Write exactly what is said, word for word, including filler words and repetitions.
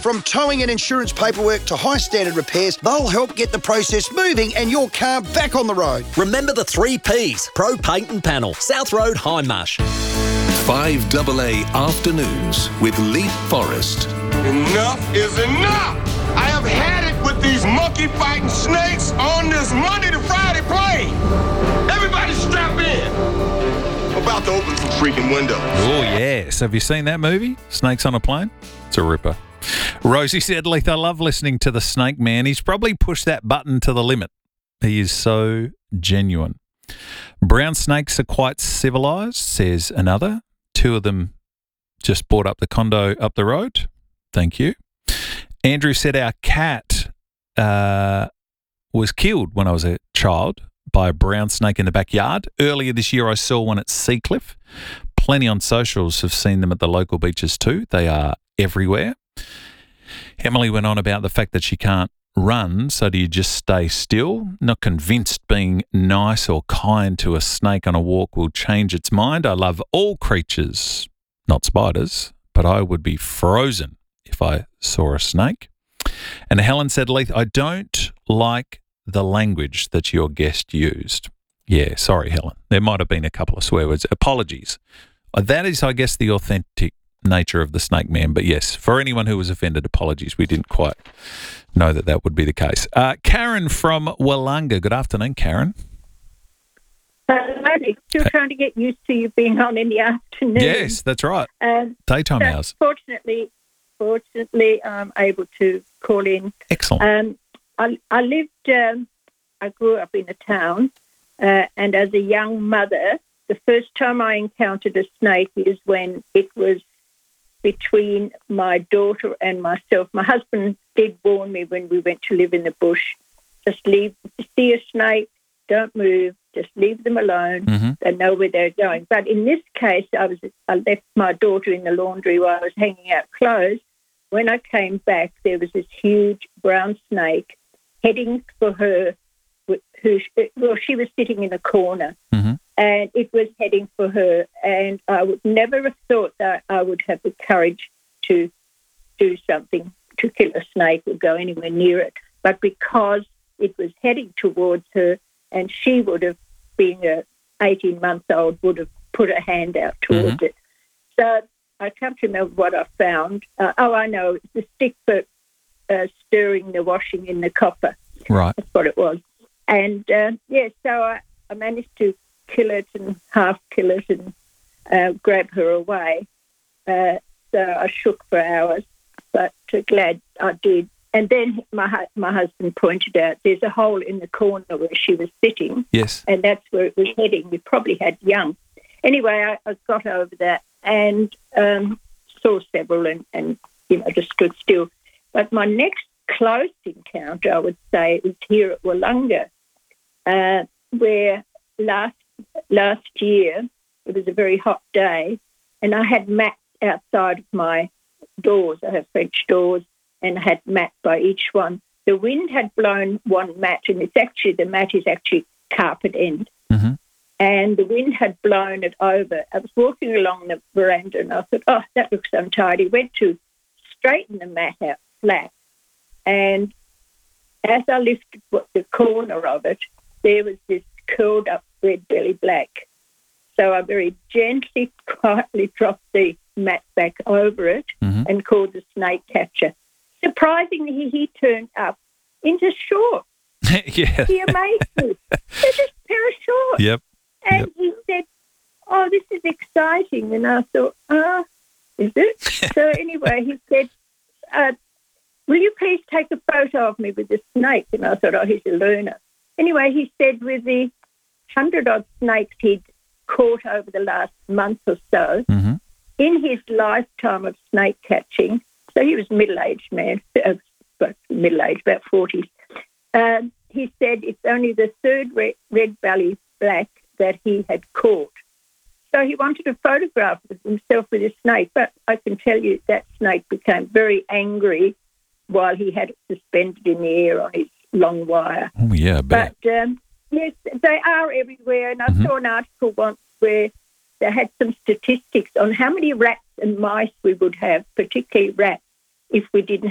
From towing and insurance paperwork to high standard repairs, they'll help get the process moving and your car back on the road. Remember the three Ps. Pro Paint and Panel. South Road, Hindmarsh. five A A Afternoons with Leap Forrest. Enough is enough! I have had it with these monkey-fighting snakes on this Monday to Friday plane! Everybody strap in! I'm about to open some freaking windows. Oh, yes. Have you seen that movie, Snakes on a Plane? It's a ripper. Rosie said, Leith, I love listening to the Snake Man. He's probably pushed that button to the limit. He is so genuine. Brown snakes are quite civilised, says another. Two of them just bought up the condo up the road. Thank you. Andrew said our cat uh, was killed when I was a child by a brown snake in the backyard. Earlier this year, I saw one at Seacliff. Plenty on socials have seen them at the local beaches too. They are everywhere. Emily went on about the fact that she can't run, so do you just stay still? Not convinced being nice or kind to a snake on a walk will change its mind. I love all creatures, not spiders, but I would be frozen if I saw a snake. And Helen said, Leith, I don't like the language that your guest used. Yeah, sorry, Helen. There might have been a couple of swear words. Apologies. That is, I guess, the authentic nature of the Snake Man. But yes, for anyone who was offended, apologies. We didn't quite know that that would be the case. Uh, Karen from Wollonga. Good afternoon, Karen. Hello, still trying to get used to you being on in the afternoon. Yes, that's right. Um, Daytime so hours. Fortunately, fortunately, I'm able to call in. Excellent. Um, I, I lived, um, I grew up in a town, uh, and as a young mother, the first time I encountered a snake is when it was between my daughter and myself. My husband did warn me when we went to live in the bush, just leave, see a snake, don't move, just leave them alone. Mm-hmm. They know where they're going. But in this case, I was I left my daughter in the laundry while I was hanging out clothes. When I came back, there was this huge brown snake heading for her. Who, well, she was sitting in a corner, mm-hmm. and it was heading for her. And I would never have thought that I would have the courage to do something, to kill a snake or go anywhere near it. But because it was heading towards her, and she would have, being a eighteen-month-old, would have put her hand out towards mm-hmm. it. So I can't remember what I found. Uh, oh, I know. It's the stick for uh, stirring the washing in the copper. Right. That's what it was. And, uh, yeah, so I, I managed to kill it and half kill it and uh, grab her away. Uh, so I shook for hours, but uh, glad I did. And then my hu- my husband pointed out there's a hole in the corner where she was sitting. Yes. And that's where it was heading. We probably had young. Anyway, I, I got over that and um, saw several and, and, you know, just stood still. But my next close encounter, I would say, was here at Wollonga, uh, where last last year it was a very hot day, and I had mats outside of my doors. I have French doors, and I had mats by each one. The wind had blown one mat, and it's actually the mat is actually carpet end, mm-hmm. and the wind had blown it over. I was walking along the veranda, and I thought, "Oh, that looks untidy." Went to straighten the mat out flat. And as I lifted the corner of it, there was this curled up red belly black. So I very gently, quietly dropped the mat back over it mm-hmm. and called the snake catcher. Surprisingly, he turned up into shorts. Yeah. He amazed me. They're just a pair of shorts. Yep. And yep. he said, "Oh, this is exciting." And I thought, "Ah, is it?" So anyway, he said, uh, "Will you please take a photo of me with the snake?" And I thought, oh, he's a learner. Anyway, he said with the hundred-odd snakes he'd caught over the last month or so, mm-hmm. in his lifetime of snake catching, so he was a middle-aged man, uh, but middle-aged, about forties, uh, he said it's only the third red, red belly black that he had caught. So he wanted a photograph of himself with a snake, but I can tell you that snake became very angry while he had it suspended in the air on his long wire. Oh, yeah, I bet. But, um, yes, they are everywhere. And I mm-hmm. saw an article once where they had some statistics on how many rats and mice we would have, particularly rats, if we didn't